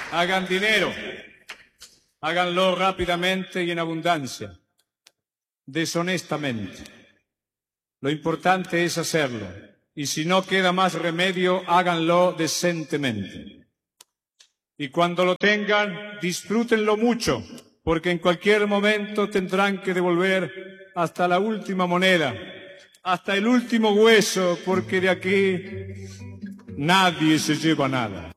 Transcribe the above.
Hagan dinero. Háganlo rápidamente y en abundancia. Deshonestamente. Lo importante es hacerlo. Y si no queda más remedio, háganlo decentemente. Y cuando lo tengan, disfrútenlo mucho, porque en cualquier momento tendrán que devolver hasta la última moneda, hasta el último hueso, porque de aquí nadie se lleva nada.